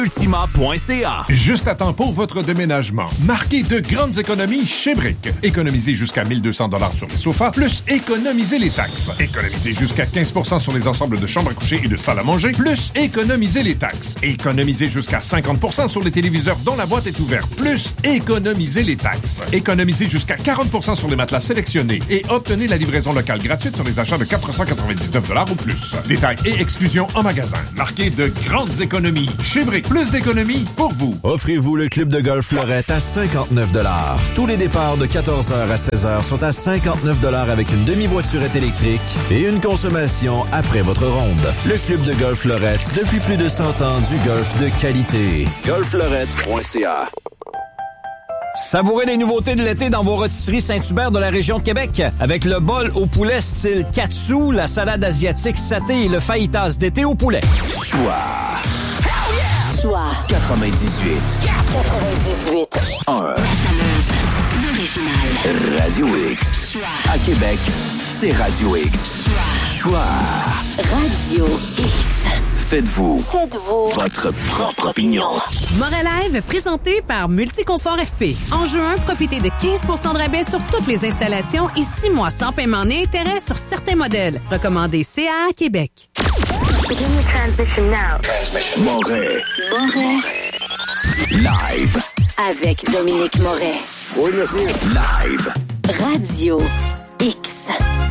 Ultima.ca. Juste à temps pour votre déménagement. Marquez de grandes économies chez Brick. Économisez jusqu'à 1 200 $ sur les sofas, plus économisez les taxes. Économisez jusqu'à 15 % sur les ensembles de chambres à coucher et de salles à manger, plus économisez les taxes. Économisez jusqu'à 50 % sur les téléviseurs dont la boîte est ouverte, plus économisez les taxes. Économisez jusqu'à 40 % sur les matelas sélectionnés et obtenez la livraison locale gratuite sur les achats de 499 $ ou plus. Détails et exclusions en magasin. Marquez de grandes économies chez Brick. Plus d'économies pour vous. Offrez-vous le club de golf Fleurette à 59 $. Tous les départs de 14h à 16h sont à 59 $ avec une demi-voiturette électrique et une consommation après votre ronde. Le club de golf Fleurette, depuis plus de 100 ans du golf de qualité. golffleurette.ca. Savourez les nouveautés de l'été dans vos rôtisseries Saint-Hubert de la région de Québec. Avec le bol au poulet style katsu, la salade asiatique saté et le fajitas d'été au poulet. Choix 98. 1. L'original. Radio X. À Québec, c'est Radio X. Choix. Radio X. Faites-vous votre propre opinion. Moret Live, présenté par Multiconfort FP. En juin, profitez de 15 % de rabais sur toutes les installations et 6 mois sans paiement ni intérêt sur certains modèles. Recommandé CA Québec. Moret. Live. Avec Dominique Moret. Oui, monsieur. Live. Radio X.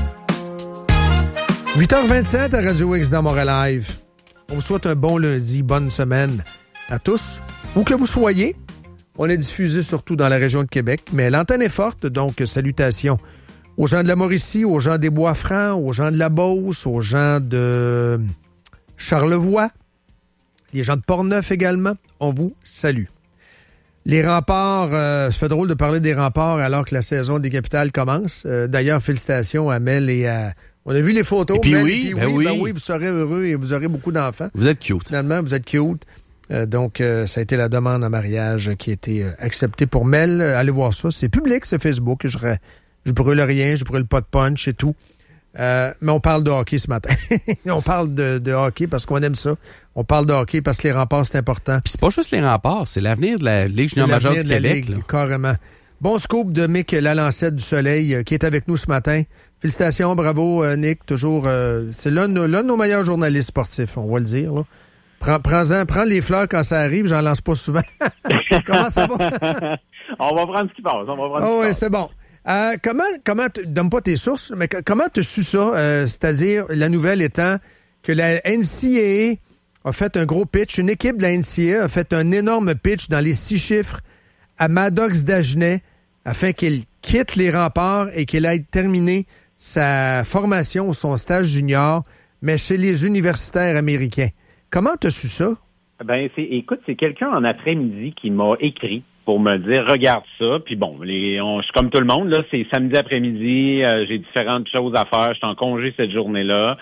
8h27 à Radio X dans Montréal Live. On vous souhaite un bon lundi, bonne semaine à tous. Où que vous soyez, on est diffusé surtout dans la région de Québec, mais l'antenne est forte, donc salutations aux gens de la Mauricie, aux gens des Bois-Francs, aux gens de la Beauce, aux gens de Charlevoix, les gens de Portneuf également. On vous salue. Les remparts, ça fait drôle de parler des remparts alors que la saison des capitales commence. D'ailleurs, félicitations à Mel et à... On a vu les photos. Et puis Mel, oui, et puis oui, vous serez heureux et vous aurez beaucoup d'enfants. Vous êtes cute. Finalement, vous êtes cute. Donc, ça a été la demande en mariage qui a été acceptée pour Mel. Allez voir ça. C'est public, ce Facebook. Je brûle rien, je brûle pas de punch et tout. Mais on parle de hockey ce matin. On parle de hockey parce qu'on aime ça. On parle de hockey parce que les remparts, c'est important. Puis c'est pas juste les remparts, c'est l'avenir de la Ligue junior majeure du Québec. Ligue, carrément. Bon scoop de Mick Lalancette du Soleil qui est avec nous ce matin. Félicitations, bravo Nick. Toujours, c'est l'un de nos meilleurs journalistes sportifs, on va le dire. Là. Prends les fleurs quand ça arrive, j'en lance pas souvent. Comment ça va? On va prendre ce qui passe. Oui, c'est bon. Comment donne pas tes sources, mais comment tu as su ça? C'est-à-dire, la nouvelle étant que la NCAA a fait un gros pitch, une équipe de la NCAA a fait un énorme pitch dans les 6 chiffres à Maddox Dagenet afin qu'il quitte les remparts et qu'il aille terminer sa formation ou son stage junior, mais chez les universitaires américains. Comment tu as su ça? Écoute, c'est quelqu'un en après-midi qui m'a écrit pour me dire, regarde ça, puis bon, je suis comme tout le monde, là, c'est samedi après-midi, j'ai différentes choses à faire, je suis en congé cette journée-là,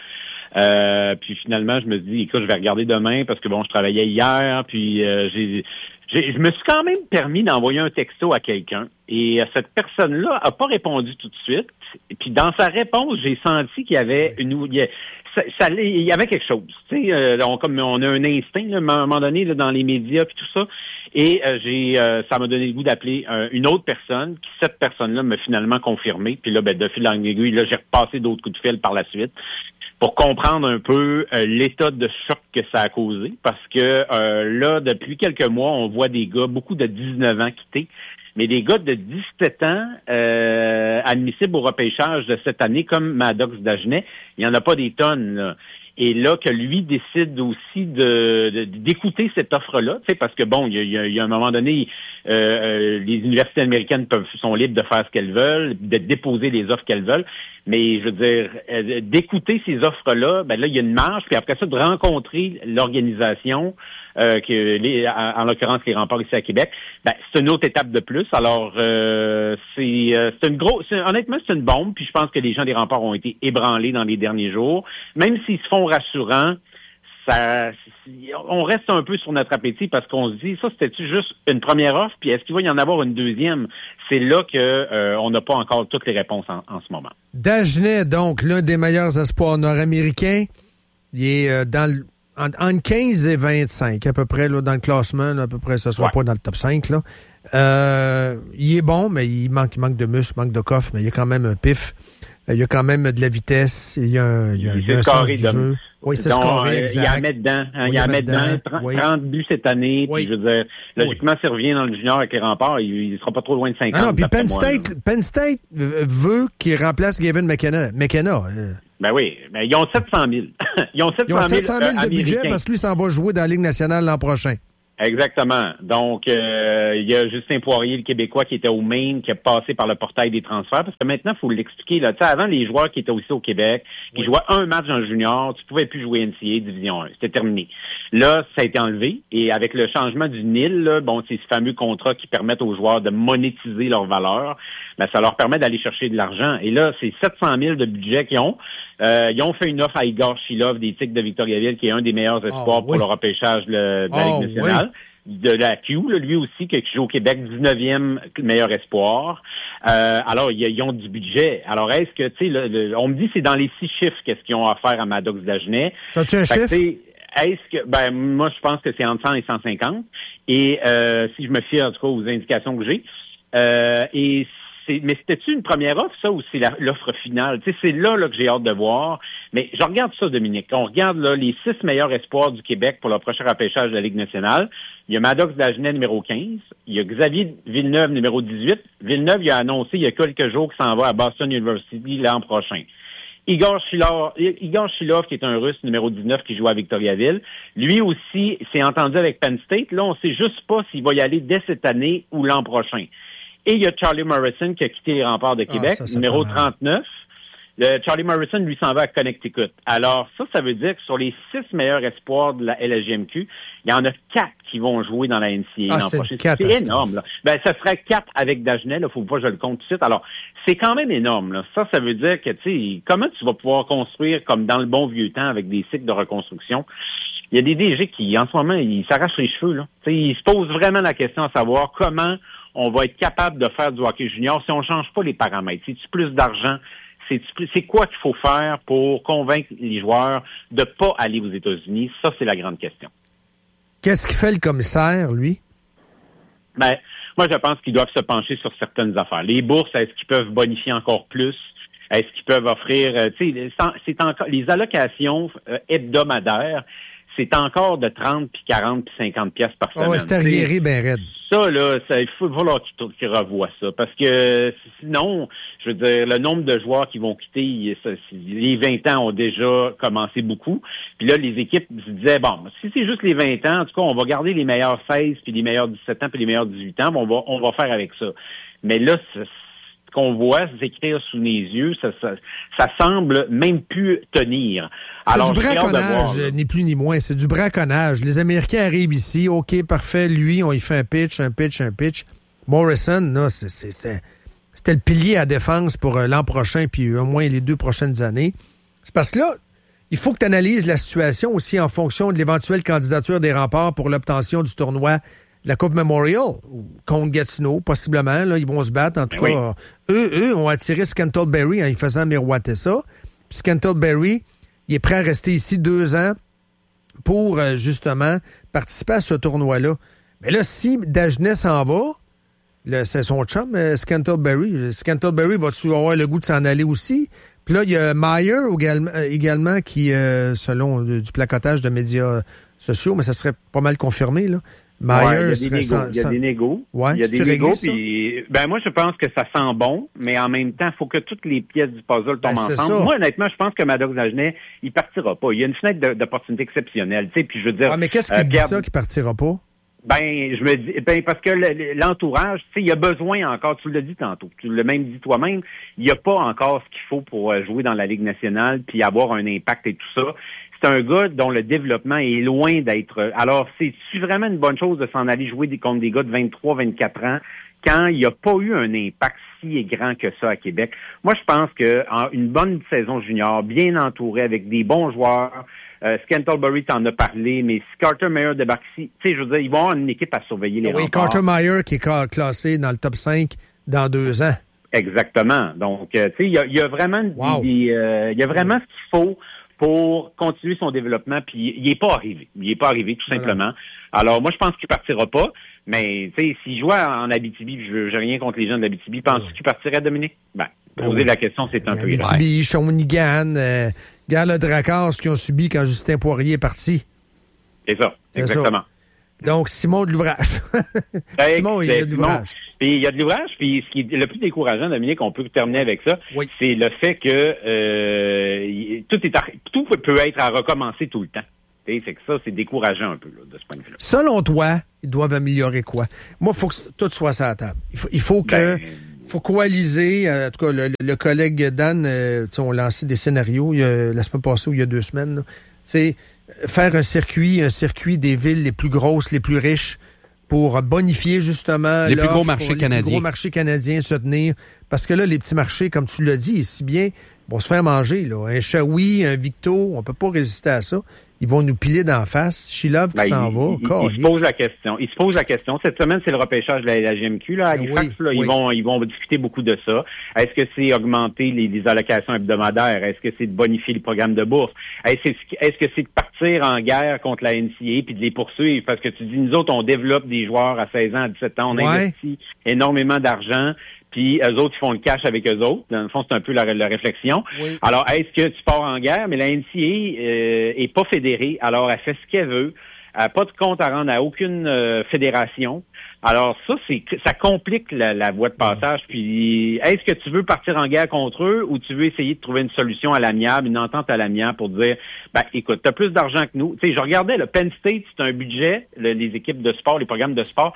puis finalement, je me dis, écoute, je vais regarder demain, parce que bon, je travaillais hier, puis je me suis quand même permis d'envoyer un texto à quelqu'un, et cette personne-là a pas répondu tout de suite, et puis dans sa réponse, j'ai senti qu'il y avait il y avait quelque chose, tu sais, comme on a un instinct, là, à un moment donné, là, dans les médias puis tout ça, et ça m'a donné le goût d'appeler une autre personne, qui cette personne-là m'a finalement confirmé, puis là, de fil en aiguille, là, j'ai repassé d'autres coups de fil par la suite, pour comprendre un peu l'état de choc que ça a causé, parce que là, depuis quelques mois, on voit des gars, beaucoup de 19 ans quitter, mais des gars de 17 ans admissibles au repêchage de cette année, comme Maddox Dagenet, il n'y en a pas des tonnes, là. Et là, que lui décide aussi d'écouter cette offre-là, tu sais, parce que bon, il y a un moment donné, les universités américaines sont libres de faire ce qu'elles veulent, de déposer les offres qu'elles veulent, mais je veux dire, d'écouter ces offres-là, là, il y a une marge, puis après ça, de rencontrer l'organisation, en l'occurrence les remparts ici à Québec, c'est une autre étape de plus. Alors, honnêtement, c'est une bombe, puis je pense que les gens des remparts ont été ébranlés dans les derniers jours. Même s'ils se font rassurants, on reste un peu sur notre appétit parce qu'on se dit, ça, c'était-tu juste une première offre, puis est-ce qu'il va y en avoir une deuxième? C'est là que on n'a pas encore toutes les réponses en ce moment. Dagenet, donc, l'un des meilleurs espoirs nord-américains, il est entre 15 et 25, à peu près, là, dans le classement, là, à peu près, ça sera pas dans le top 5, là. Il est bon, mais il manque de muscle, manque de coffre, mais il y a quand même un pif. Il y a quand même de la vitesse. Il y a un sens du jeu. Oui, c'est scoré, exact. Il y en met dedans. Il y en met dedans. 30 buts cette année. Puis, je veux dire, logiquement, s'il revient dans le junior avec les remparts, il ne sera pas trop loin de 50. Non, puis Penn State veut qu'il remplace Gavin McKenna. Ben oui, mais ils ont 700 000. Ils ont 700 000 de budget parce que lui s'en va jouer dans la Ligue nationale l'an prochain. Exactement. Donc, il y a Justin Poirier, le Québécois, qui était au Maine, qui a passé par le portail des transferts. Parce que maintenant, il faut l'expliquer. Là. Tu sais, avant, les joueurs qui étaient aussi au Québec, qui jouaient un match dans le junior, tu pouvais plus jouer NCAA Division 1. C'était terminé. Là, ça a été enlevé. Et avec le changement du NIL, là, bon, c'est ce fameux contrat qui permettent aux joueurs de monétiser leur valeur. Ben, ça leur permet d'aller chercher de l'argent. Et là, c'est 700 000 de budget qu'ils ont. Ils ont fait une offre à Igor Shilov des Tigres de Victoriaville, qui est un des meilleurs espoirs pour le repêchage de la Ligue nationale. De la Q, là, lui aussi, qui joue au Québec, 19e meilleur espoir. Alors, ils ont du budget. Alors, est-ce que, tu sais, on me dit que c'est dans les 6 chiffres qu'est-ce qu'ils ont à faire à Maddox Dagenet. T'as-tu un chiffre? Est-ce que, moi, je pense que c'est entre 100 et 150. Et si je me fie, en tout cas, aux indications que j'ai. Mais c'était-tu une première offre, ça, ou c'est l'offre finale? Tu sais, c'est là que j'ai hâte de voir. Mais je regarde ça, Dominique. On regarde là les 6 meilleurs espoirs du Québec pour le prochain repêchage de la Ligue nationale. Il y a Maddox Dagenet, numéro 15. Il y a Xavier Villeneuve, numéro 18. Villeneuve, il a annoncé il y a quelques jours qu'il s'en va à Boston University l'an prochain. Igor Shilov, qui est un Russe, numéro 19, qui joue à Victoriaville. Lui aussi s'est entendu avec Penn State. Là, on sait juste pas s'il va y aller dès cette année ou l'an prochain. Et il y a Charlie Morrison qui a quitté les remparts de Québec, numéro 39. Charlie Morrison, lui, s'en va à Connecticut. Alors, ça veut dire que sur les 6 meilleurs espoirs de la LSGMQ, il y en a 4 qui vont jouer dans la NCAA l'an prochain. C'est énorme, là. Ça serait 4 avec Dagenet, là. Faut pas que je le compte tout de suite. Alors, c'est quand même énorme, là. Ça veut dire que, tu sais, comment tu vas pouvoir construire comme dans le bon vieux temps avec des cycles de reconstruction? Il y a des DG qui, en ce moment, ils s'arrachent les cheveux, là. Tu sais, ils se posent vraiment la question à savoir comment on va être capable de faire du hockey junior si on change pas les paramètres. C'est-tu plus d'argent? C'est quoi qu'il faut faire pour convaincre les joueurs de pas aller aux États-Unis? Ça, c'est la grande question. Qu'est-ce qu'il fait le commissaire, lui? Moi, je pense qu'ils doivent se pencher sur certaines affaires. Les bourses, est-ce qu'ils peuvent bonifier encore plus? Est-ce qu'ils peuvent offrir... c'est encore les allocations hebdomadaires, c'est encore de 30, puis 40, puis 50 piastres par semaine. Ouais, c'est arriéré ben raide. Ça, là, il faut falloir qu'ils revoient ça. Parce que sinon, je veux dire, le nombre de joueurs qui vont quitter, les 20 ans ont déjà commencé beaucoup. Puis là, les équipes se disaient, bon, si c'est juste les 20 ans, en tout cas, on va garder les meilleurs 16, puis les meilleurs 17 ans, puis les meilleurs 18 ans, on va faire avec ça. Mais là, ce qu'on voit s'écrire sous les yeux, ça semble même plus tenir. Alors, c'est du braconnage, ni plus ni moins. C'est du braconnage. Les Américains arrivent ici, OK, parfait, lui, on y fait un pitch. Morrison, là, c'était le pilier à défense pour l'an prochain, puis au moins les 2 prochaines années. C'est parce que là, il faut que tu analyses la situation aussi en fonction de l'éventuelle candidature des remparts pour l'obtention du tournoi de la Coupe Memorial, contre Gatineau, possiblement. Là, ils vont se battre. En tout cas, eux ont attiré Scantlebury en y faisant miroiter ça. Puis Scantlebury, il est prêt à rester ici 2 ans pour, justement, participer à ce tournoi-là. Mais là, si Dagenet s'en va, c'est son chum, Scantlebury. Scantlebury va-tu avoir le goût de s'en aller aussi? Puis là, il y a Meyer également qui, selon du placotage de médias sociaux, mais ça serait pas mal confirmé, là. Meyer, il y a des négos. Il y a des négos. Puis, moi, je pense que ça sent bon, mais en même temps, il faut que toutes les pièces du puzzle tombent ensemble. Ça. Moi, honnêtement, je pense que Maddox Dagenet, il partira pas. Il y a une fenêtre d'opportunité exceptionnelle. Tu sais, puis je veux dire. Mais qu'est-ce qui dit ça qu'il partira pas? Je me dis, parce que l'entourage, tu sais, il y a besoin encore, tu l'as dit tantôt, tu l'as même dit toi-même, il n'y a pas encore ce qu'il faut pour jouer dans la Ligue nationale puis avoir un impact et tout ça. C'est un gars dont le développement est loin d'être... Alors, c'est-tu vraiment une bonne chose de s'en aller jouer contre des gars de 23, 24 ans quand il n'y a pas eu un impact si grand que ça à Québec? Moi, je pense qu'une bonne saison junior, bien entourée, avec des bons joueurs, Scantlebury t'en a parlé, mais si Carter Meyer débarque ici, tu sais, je veux dire, ils vont avoir une équipe à surveiller les remparts. Oui, Carter Meyer qui est classé dans le top 5 dans 2 ans. Exactement. Donc, tu sais, il y a vraiment il y a vraiment ce qu'il faut pour continuer son développement, puis il est pas arrivé. Il est pas arrivé, tout simplement. Alors, moi, je pense qu'il partira pas, mais, tu sais, s'il jouait en Abitibi, j'ai rien contre les gens de l'Abitibi, penses-tu qu'il partirait, Dominique? Poser la question, c'est un peu grave. Abitibi, Shawinigan, regarde le Dracars qui ont subi quand Justin Poirier est parti. C'est ça, exactement. Ça. Donc, Simon de l'ouvrage. Simon, il y a de l'ouvrage. Puis il y a de l'ouvrage, puis ce qui est le plus décourageant, Dominique, on peut terminer avec ça, c'est le fait que tout peut être à recommencer tout le temps. C'est que ça, c'est décourageant un peu là, de ce point de vue-là. Selon toi, ils doivent améliorer quoi? Moi, il faut que tout soit sur la table. Il faut faut coaliser. En tout cas, le collègue Dan, on lancé des scénarios la semaine passée ou il y a 2 semaines. Faire un circuit des villes les plus grosses, les plus riches, pour bonifier justement les plus gros marchés canadiens. Les plus gros marchés canadiens se tenir. Parce que là, les petits marchés, comme tu l'as dit, si bien, vont se faire manger. Là. Un Shawi, un Victo, on peut pas résister à ça. Ils vont nous piler d'en face. Shilov qui s'en va. Il se pose la question. Il se pose la question. Cette semaine, c'est le repêchage de la GMQ. Là. Halifax, ils vont discuter beaucoup de ça. Est-ce que c'est augmenter les allocations hebdomadaires? Est-ce que c'est de bonifier les programmes de bourse? Est-ce que c'est de partir en guerre contre la NCAA puis de les poursuivre? Parce que tu dis, nous autres, on développe des joueurs à 16 ans, à 17 ans. On investit énormément d'argent. Puis eux autres, ils font le cash avec eux autres. Dans le fond, c'est un peu la réflexion. Oui. Alors, est-ce que tu pars en guerre? Mais la NCAA est pas fédérée. Alors, elle fait ce qu'elle veut. Elle n'a pas de compte à rendre à aucune fédération. Alors, ça complique la voie de passage. Puis, est-ce que tu veux partir en guerre contre eux ou tu veux essayer de trouver une solution à l'amiable, une entente à l'amiable pour dire, écoute, t'as plus d'argent que nous. Tu sais, je regardais, le Penn State, c'est un budget, les équipes de sport, les programmes de sport,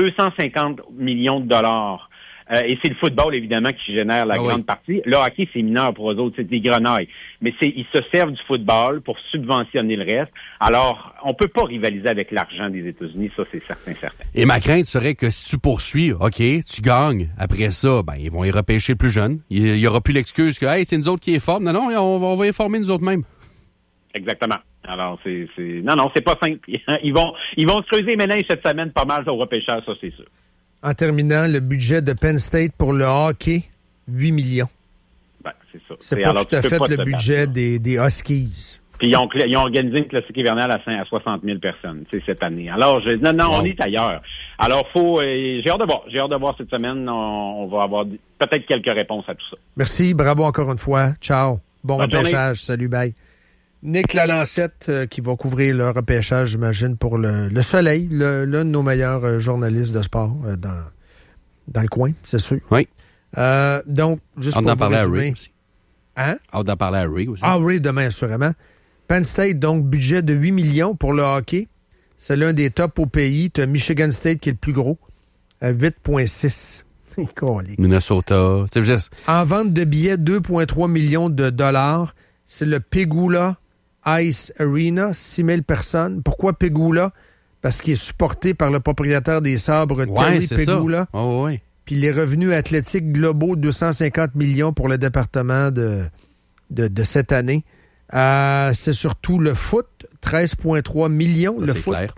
250 millions de dollars. Et c'est le football, évidemment, qui génère la grande partie. Le hockey, c'est mineur pour eux autres, c'est des grenailles. Mais ils se servent du football pour subventionner le reste. Alors, on peut pas rivaliser avec l'argent des États-Unis, ça, c'est certain. Et ma crainte serait que si tu poursuis, OK, tu gagnes. Après ça, ils vont y repêcher plus jeunes. Il y aura plus l'excuse que, hey, c'est nous autres qui les forment. Non, on va les former nous autres mêmes. Exactement. Alors, non, c'est pas simple. Ils vont se creuser les méninges cette semaine pas mal au repêchage, ça, c'est sûr. En terminant, le budget de Penn State pour le hockey, 8 millions. C'est ça. C'est pas tout à fait le budget des Huskies. Puis ils ont organisé une classique hivernale à 60 000 personnes cette année. Alors, on est ailleurs. Alors, j'ai hâte de voir cette semaine. On va avoir peut-être quelques réponses à tout ça. Merci, bravo encore une fois. Ciao. Bon repêchage. Salut, bye. Nick Lalancette qui va couvrir le repêchage, j'imagine, pour le Soleil, l'un de nos meilleurs journalistes de sport dans le coin, c'est sûr. Oui. Donc, juste pour vous résumer. À Ray aussi. Hein? Hâte d'en parler à Ray aussi. Ah, Ray demain, assurément. Penn State, donc, budget de 8 millions pour le hockey. C'est l'un des tops au pays. Tu as Michigan State qui est le plus gros, à 8,6. Minnesota. En vente de billets, 2,3 millions de dollars. C'est le Pegula Ice Arena, 6 000 personnes. Pourquoi Pegula? Parce qu'il est supporté par le propriétaire des sabres, Terry Pegula. Oh, oui. Puis les revenus athlétiques globaux, 250 millions pour le département de cette année. C'est surtout le foot, 13,3 millions. Ça, le c'est foot. Clair.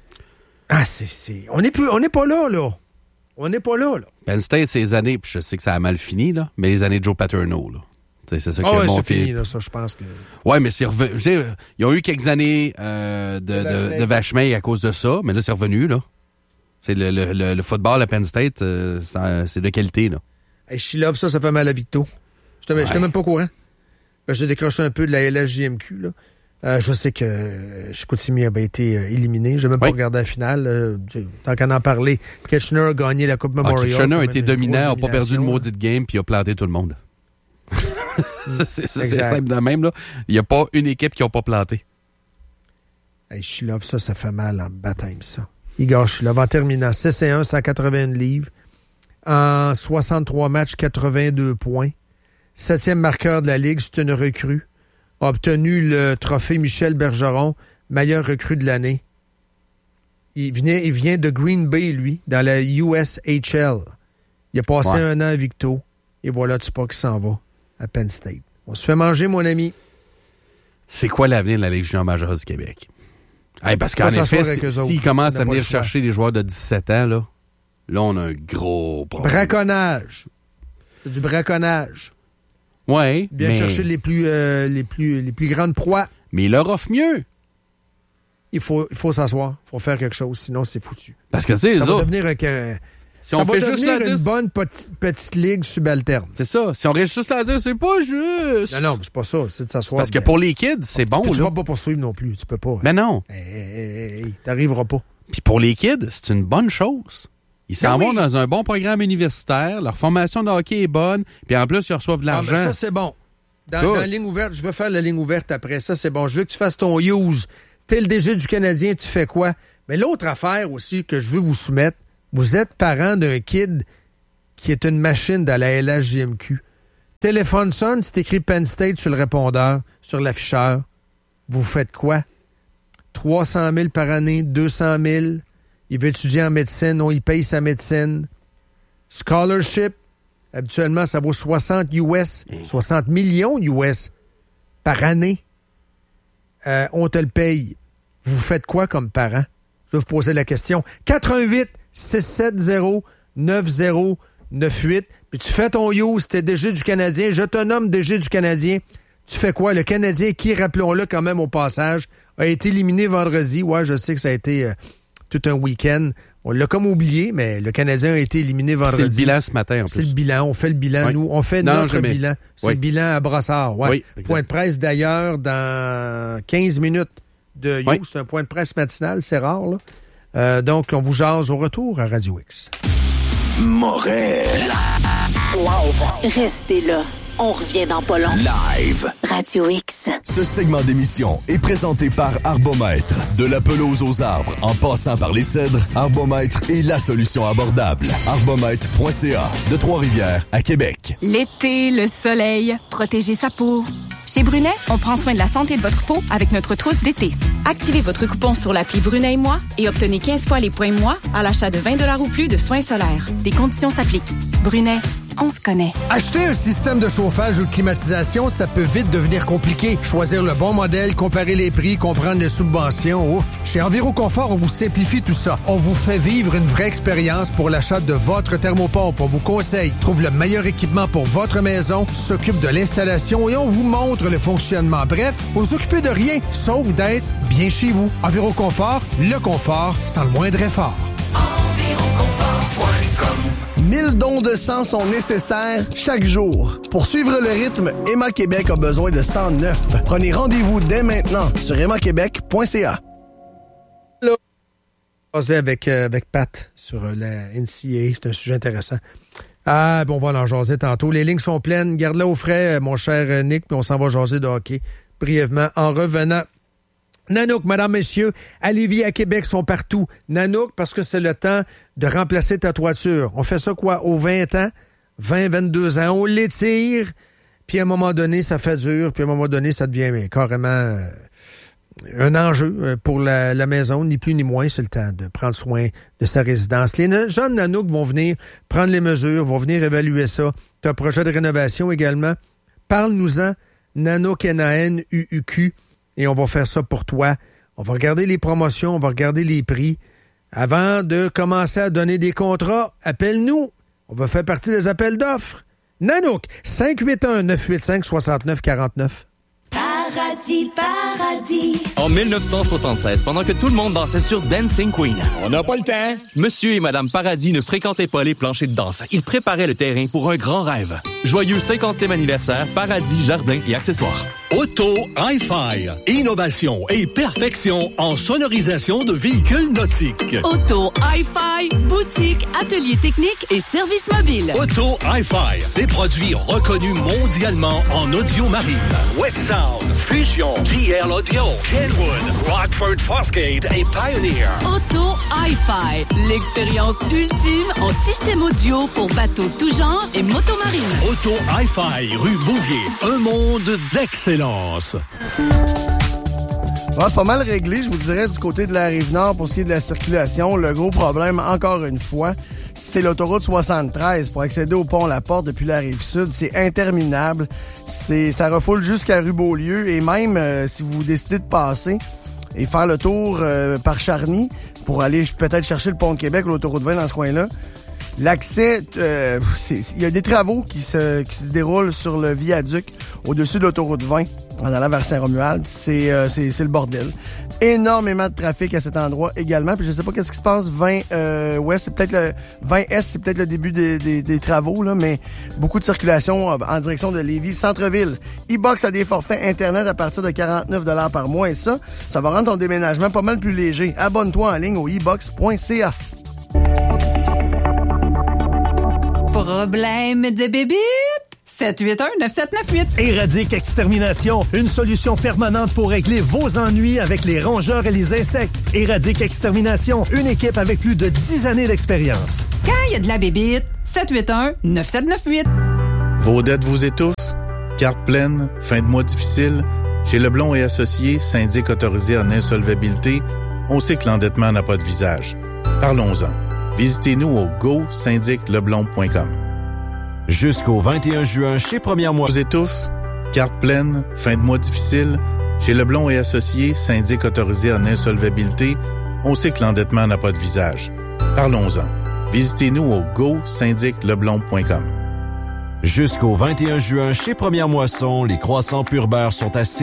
On n'est pas là. On n'est pas là. Penn State, ces années, puis je sais que ça a mal fini, là, mais les années de Joe Paterno, là. C'est ça qui a monté. C'est fini, là, ça, je pense que... Oui, mais c'est revenu. Ils ont eu quelques années de vache-maille à cause de ça, mais là, c'est revenu, là. C'est le football à Penn State, c'est de qualité, là. Hey, Shilov, ça fait mal à Victo. Je n'étais même pas au courant. J'ai décroché un peu de la LHJMQ, là. Je sais que Chicoutimi a été éliminé. Je n'ai même pas regardé la finale. Tant qu'à en parler, Kitchener a gagné la Coupe Memorial. Kitchener a été dominant, n'a pas perdu le maudit game, puis a planté tout le monde. c'est simple de même, là. Il n'y a pas une équipe qui n'a pas planté. Hey, Shilov, ça fait mal en baptême, ça. Igor Shilov, en terminant, 6-1, 181 livres. En 63 matchs, 82 points. 7e marqueur de la Ligue, c'est une recrue. A obtenu le trophée Michel Bergeron, meilleur recrue de l'année. Il vient de Green Bay, lui, dans la USHL. Il a passé 1 an à Victo. Et voilà, tu sais pas qu'il s'en va à Penn State. On se fait manger, mon ami. C'est quoi l'avenir de la Ligue junior majeure du Québec? Hey, parce qu'en effet, s'ils commencent à venir chercher des joueurs de 17 ans, là, on a un gros problème. Braconnage. C'est du braconnage. Ouais. Ils viennent chercher les plus grandes proies. Mais il leur offre mieux. Il faut s'asseoir. Il faut faire quelque chose, sinon c'est foutu. Parce que c'est ça va autres. devenir Si on fait juste la une dire, bonne petite ligue subalterne. c'est ça. Si on reste juste à dire, c'est pas juste. Non, c'est pas ça. C'est de s'asseoir. Parce que pour les kids, c'est bon. Tu là. vas pas poursuivre non plus. Tu peux pas. Mais non. T'arriveras pas. Puis pour les kids, c'est une bonne chose. Ils s'en vont oui. dans un bon programme universitaire, leur formation de hockey est bonne, puis en plus, ils reçoivent de l'argent. Ça, c'est bon. Dans la ligne ouverte, je veux faire la ligne ouverte après. Ça, c'est bon. Je veux que tu fasses ton use. T'es le DG du Canadien, tu fais quoi? Mais l'autre affaire aussi que je veux vous soumettre, vous êtes parent d'un kid qui est une machine dans la LHJMQ. Téléphone sonne, c'est écrit Penn State sur le répondeur, sur l'afficheur. Vous faites quoi? 300 000 par année, 200 000. Il veut étudier en médecine, on y paye sa médecine. Scholarship, habituellement, ça vaut 60 millions US par année. On te le paye. Vous faites quoi comme parent? Je vais vous poser la question. 88-670-9098. Puis tu fais ton use, t'es DG du Canadien. Je te nomme DG du Canadien. Tu fais quoi? Le Canadien qui, rappelons-le quand même au passage, a été éliminé vendredi. Ouais, je sais que ça a été tout un week-end. On l'a comme oublié, mais le Canadien a été éliminé vendredi. C'est le bilan ce matin, en plus. C'est le bilan. On fait le bilan, oui. nous. On fait notre bilan. C'est le bilan à Brossard. Ouais. Oui, point de presse, d'ailleurs, dans 15 minutes de You. C'est un point de presse matinal. C'est rare, là. Donc, on vous jase au retour à Radio X. Morel. Wow. Restez là. On revient dans pas long. Live. Radio X. Ce segment d'émission est présenté par Arbomètre. De la pelouse aux arbres, en passant par les cèdres, Arbomètre est la solution abordable. Arbomètre.ca, de Trois-Rivières à Québec. L'été, le soleil, protéger sa peau. Chez Brunet, on prend soin de la santé de votre peau avec notre trousse d'été. Activez votre coupon sur l'appli Brunet et moi et obtenez 15 fois les points moi à l'achat de 20 $ ou plus de soins solaires. Des conditions s'appliquent. Brunet, on se connaît. Acheter un système de chauffage ou de climatisation, ça peut vite devenir compliqué. Choisir le bon modèle, comparer les prix, comprendre les subventions, ouf. Chez Enviroconfort, on vous simplifie tout ça. On vous fait vivre une vraie expérience pour l'achat de votre thermopompe. On vous conseille, trouve le meilleur équipement pour votre maison, s'occupe de l'installation et on vous montre le fonctionnement. Bref, vous vous occupez de rien, sauf d'être bien chez vous. Enviroconfort, le confort sans le moindre effort. 1000 dons de sang sont nécessaires chaque jour. Pour suivre le rythme, Emma Québec a besoin de sang neuf. Prenez rendez-vous dès maintenant sur emmaquebec.ca. Là, on va avec Pat sur la NCAA. C'est un sujet intéressant. Ah, bon, on va en jaser tantôt. Les lignes sont pleines. Garde-la au frais, mon cher Nick, puis on s'en va jaser de hockey brièvement en revenant. Nanook, madame, messieurs, à Lévis, à Québec, sont partout. Nanook, parce que c'est le temps de remplacer ta toiture. On fait ça, quoi, aux 20 ans, 20, 22 ans. On l'étire, puis à un moment donné, ça fait dur, puis à un moment donné, ça devient carrément un enjeu pour la maison, ni plus ni moins. C'est le temps de prendre soin de sa résidence. Les gens de Nanook vont venir prendre les mesures, vont venir évaluer ça. Tu as un projet de rénovation également. Parle-nous-en, Nanook, N-A-N-U-U-Q. Et on va faire ça pour toi. On va regarder les promotions, on va regarder les prix. Avant de commencer à donner des contrats, appelle-nous. On va faire partie des appels d'offres. Nanook, 581-985-6949. Paradis, paradis. En 1976, pendant que tout le monde dansait sur Dancing Queen, on n'a pas le temps. Monsieur et Madame Paradis ne fréquentaient pas les planchers de danse. Ils préparaient le terrain pour un grand rêve. Joyeux 50e anniversaire, Paradis, Jardins et accessoires. Auto Hi-Fi. Innovation et perfection en sonorisation de véhicules nautiques. Auto Hi-Fi. Boutique, atelier technique et service mobile. Auto Hi-Fi. Des produits reconnus mondialement en audio marine. Wet Sound, Fusion, GL Audio, Kenwood, Rockford Fosgate et Pioneer. Auto Hi-Fi. L'expérience ultime en système audio pour bateaux tout genre et motomarine. Auto Hi-Fi, rue Bouvier. Un monde d'excellence. C'est pas mal réglé, je vous dirais, du côté de la Rive-Nord pour ce qui est de la circulation. Le gros problème, encore une fois, c'est l'autoroute 73 pour accéder au pont La Porte depuis la Rive-Sud. C'est interminable. Ça refoule jusqu'à rue Beaulieu et même si vous décidez de passer et faire le tour par Charny pour aller peut-être chercher le pont de Québec ou l'autoroute 20 dans ce coin-là, L'accès, il y a des travaux qui se déroulent sur le viaduc au-dessus de l'autoroute 20 en allant vers Saint-Romuald. C'est le bordel. Énormément de trafic à cet endroit également. Puis je sais pas qu'est-ce qui se passe. 20 ouest, c'est peut-être le 20 est, c'est peut-être le début des travaux, là, mais beaucoup de circulation en direction de Lévis, centre-ville. E-Box a des forfaits Internet à partir de 49 $ par mois et ça va rendre ton déménagement pas mal plus léger. Abonne-toi en ligne au ebox.ca. Problème de bébite? 781-9798. Éradique Extermination, une solution permanente pour régler vos ennuis avec les rongeurs et les insectes. Éradique Extermination, une équipe avec plus de 10 années d'expérience. Quand il y a de la bébite, 781-9798. Vos dettes vous étouffent? Carte pleine, fin de mois difficile? Chez Leblond et Associés, syndic autorisé en insolvabilité, on sait que l'endettement n'a pas de visage. Parlons-en. Visitez-nous au go-syndicleblond.com. Jusqu'au 21 juin, chez Première Mois. Vous étouffe? Carte pleine, fin de mois difficile? Chez Leblond et Associés, syndic autorisé en insolvabilité, on sait que l'endettement n'a pas de visage. Parlons-en. Visitez-nous au go-syndicleblond.com. Jusqu'au 21 juin, chez Première Moisson, les croissants pur beurre sont à